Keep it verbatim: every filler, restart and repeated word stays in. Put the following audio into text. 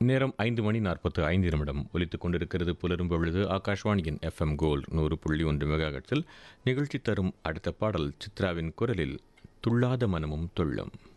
நேரம் ஐந்து மணி நாற்பத்து ஐந்து நிமிடம் ஒலித்துக் கொண்டிருக்கிறது. புலரும் பொழுது ஆகாஷ்வாணியின் எஃப்எம் கோல்ட் நூறு புள்ளி ஒன்று மெகாஹெர்ட்ஸில் நிகழ்ச்சி தரும் அடுத்த பாடல் சித்ராவின் குரலில் துள்ளாத மனமும் துள்ளும்.